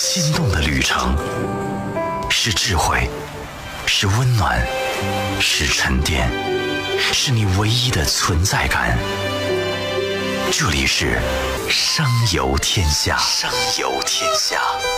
心动的旅程，是智慧，是温暖，是沉淀，是你唯一的存在感。这里是声游天下，声游天下。